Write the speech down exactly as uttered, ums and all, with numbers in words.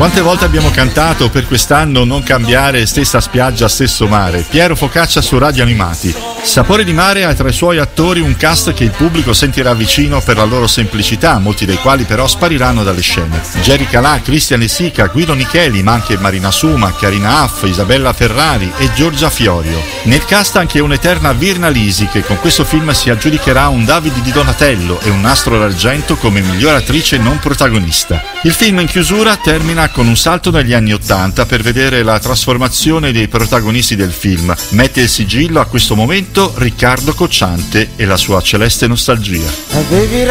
Quante volte abbiamo cantato per quest'anno non cambiare, stessa spiaggia, stesso mare. Piero Focaccia su Radio Animati. Sapore di Mare ha tra i suoi attori un cast che il pubblico sentirà vicino per la loro semplicità, molti dei quali però spariranno dalle scene. Jerry Calà, Cristian Lesica, Guido Nicheli, ma anche Marina Suma, Carina Aff, Isabella Ferrari e Giorgia Fiorio. Nel cast anche un'eterna Virna Lisi, che con questo film si aggiudicherà un David di Donatello e un Nastro d'Argento come miglior attrice non protagonista. Il film in chiusura termina con un salto negli anni Ottanta per vedere la trasformazione dei protagonisti del film. Mette il sigillo a questo momento Riccardo Cocciante e la sua celeste nostalgia. Avevi